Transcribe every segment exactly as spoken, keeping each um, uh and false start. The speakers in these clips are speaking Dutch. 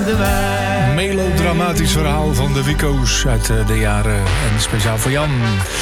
de wijk. Melodramatisch verhaal van de Wico's uit de jaren. En speciaal voor Jan.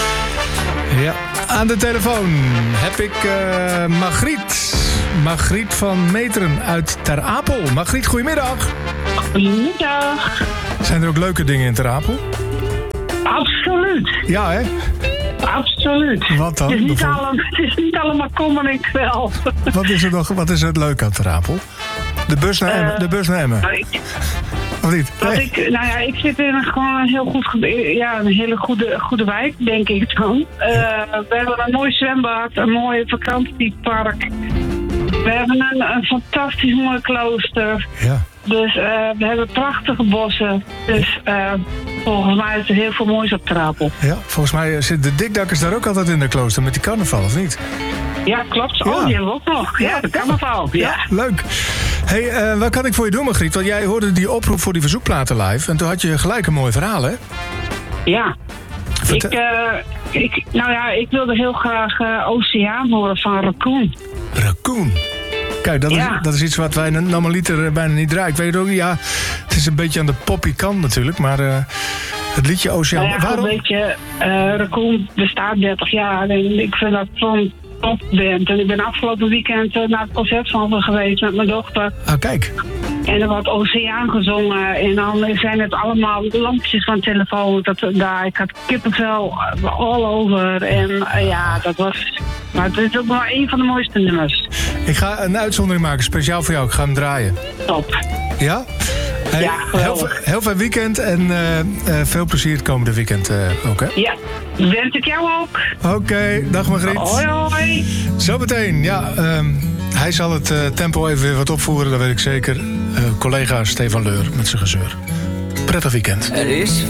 Ja, aan de telefoon heb ik uh, Margriet. Margriet van Meteren uit Ter Apel. Margriet, goedemiddag. Goedemiddag. Zijn er ook leuke dingen in Ter Apel? Absoluut. Ja, hè? Absoluut. Wat dan? Het is niet, allemaal, het is niet allemaal kommer en kwel. Wat is er nog? Wat is er het leuke aan Ter Apel? De bus naar Emmen. Uh, de bus naar Emmen. Nou, ik, of niet? Wat Nee. ik, nou ja, ik zit in een, gewoon een heel goed, ja, een hele goede, goede wijk, denk ik dan. Uh, we hebben een mooi zwembad, een mooi vakantiepark. We hebben een, een fantastisch mooi klooster. Ja. Dus uh, we hebben prachtige bossen. Dus uh, volgens mij is er heel veel moois op Ter Apel. Ja, volgens mij zitten de dikdakkers daar ook altijd in de klooster met die carnaval, of niet? Ja, klopt. Oh, ja. die hebben we ook nog. Ja, de carnaval. Ja. Ja, leuk. Hey, uh, wat kan ik voor je doen, Margriet? Want jij hoorde die oproep voor die verzoekplaten live. En toen had je gelijk een mooi verhaal, hè? Ja. Vertel- Ik, uh, ik, nou ja, ik wilde heel graag uh, Oceaan horen van Raccoon. Raccoon. Kijk, dat, Ja. is, dat is iets wat wij normaliter bijna niet draaien. Ik weet ook, ja, het is een beetje aan de poppy kant natuurlijk. Maar uh, het liedje Oceaan... Nou ja, waarom? Weet je, uh, Raccoon bestaat dertig jaar en ik vind dat zo'n topband. En ik ben afgelopen weekend uh, naar het concert van ze geweest met mijn dochter. Ah, kijk. En er wordt Oceaan gezongen. En dan zijn het allemaal lampjes van telefoon. Dat, daar, ik had kippenvel all over. En uh, ja, dat was... Maar het is ook wel een van de mooiste nummers. Ik ga een uitzondering maken, speciaal voor jou. Ik ga hem draaien. Top. Ja? Hey, Ja, heel, geweldig. heel fijn weekend en uh, uh, veel plezier het komende weekend uh, ook, hè? Ja, wens ik jou ook. Oké, okay, dag Margriet. Hoi, hoi. Zometeen, ja, um, hij zal het uh, tempo even weer wat opvoeren, dat weet ik zeker. Uh, collega Stefan Leur met zijn gezeur. Prettig weekend. Er is